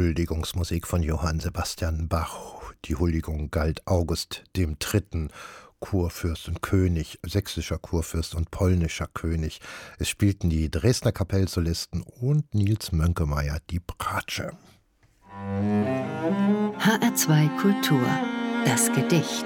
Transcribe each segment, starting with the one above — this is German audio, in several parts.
Huldigungsmusik von Johann Sebastian Bach. Die Huldigung galt August III., Kurfürst und König, sächsischer Kurfürst und polnischer König. Es spielten die Dresdner Kapellsolisten und Nils Mönkemeyer die Bratsche. HR2 Kultur, das Gedicht.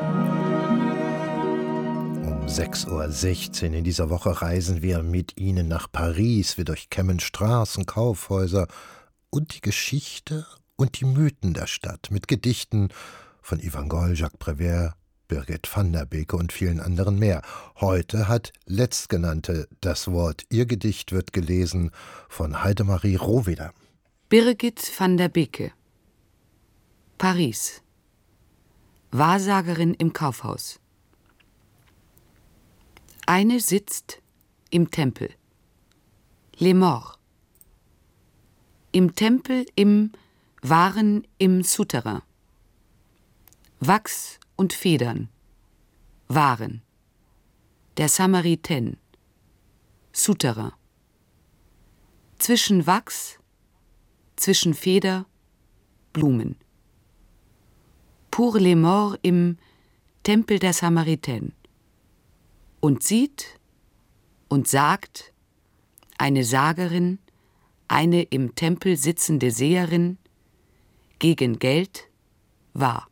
Um 6:16 Uhr in dieser Woche reisen wir mit Ihnen nach Paris. Wir durchkämmen Straßen, Kaufhäuser und die Geschichte und die Mythen der Stadt mit Gedichten von Yvan Goll, Jacques Prévert, Birgit van der Beke und vielen anderen mehr. Heute hat Letztgenannte das Wort. Ihr Gedicht wird gelesen von Heidemarie Rohweder. Birgit van der Beke. Paris. Wahrsagerin im Kaufhaus. Eine sitzt im Tempel. Les Morts. Im Tempel waren im Souterrain. Wachs und Federn. Waren. Der Samaritaine. Souterrain. Zwischen Wachs, zwischen Feder, Blumen. Pour les Morts im Tempel der Samaritaine. Und sieht und sagt eine Sagerin, eine im Tempel sitzende Seherin, gegen Geld wahr.